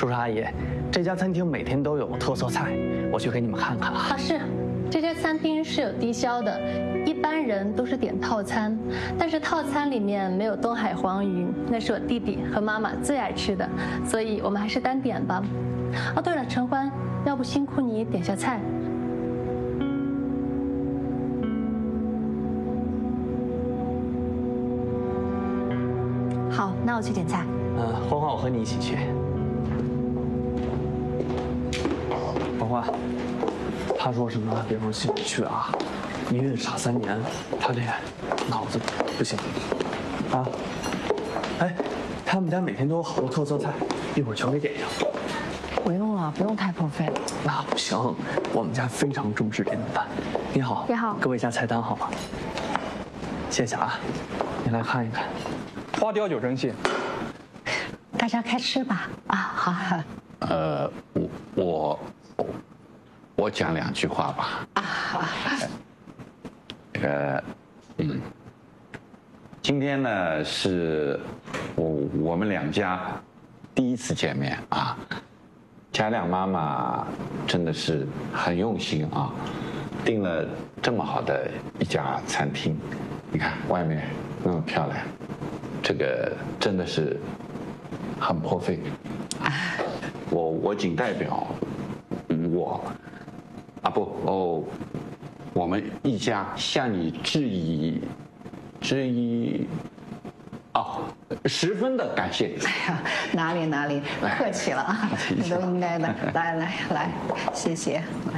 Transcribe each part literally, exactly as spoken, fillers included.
叔叔阿姨，这家餐厅每天都有特色菜，我去给你们看看啊。 啊，是，这家餐厅是有低消的，一般人都是点套餐，但是套餐里面没有东海黄鱼，那是我弟弟和妈妈最爱吃的，所以我们还是单点吧。哦，对了，陈欢，要不辛苦你点下菜。 好，那我去点菜。 嗯，欢欢，我和你一起去。欢欢，他说什么别往心里去啊，一孕傻三年，他这脑子不行啊。哎，他们家每天都有好多特色菜，一会儿全给点上。 不用了，不用太破费了。 那不行，我们家非常重视这顿饭。你好， 你好， 给我一下菜单好吗？谢谢啊，你来看一看。 花雕酒蒸蟹。 大家开吃吧。啊，好。 呃，我我我讲两句话吧。啊，好。呃，嗯，今天呢是我我们两家第一次见面啊。嘉亮妈妈真的是很用心啊，订了这么好的一家餐厅，你看外面那么漂亮，这个真的是很破费。我我仅代表我啊不哦，我们一家向你致以致以哦十分的感谢。 哎呀，哪里哪里，客气了啊，这都应该的。来来来，谢谢，来。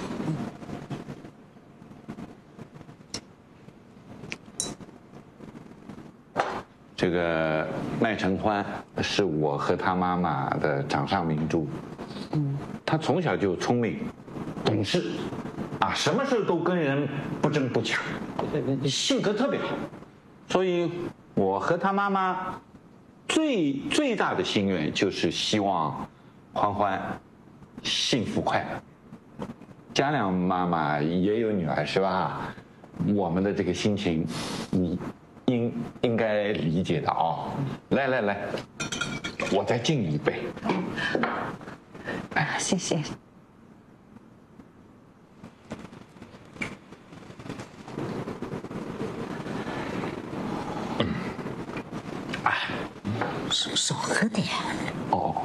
这个麦承欢是我和他妈妈的掌上明珠，嗯，他从小就聪明、懂事，啊，什么事都跟人不争不抢，性格特别好，所以我和他妈妈最最大的心愿就是希望欢欢幸福快乐。嘉亮妈妈也有女儿是吧？我们的这个心情，你。应应该理解的哦。来来来，我再敬你一杯。 哎，谢谢。 嗯，哎， 少喝点。 哦。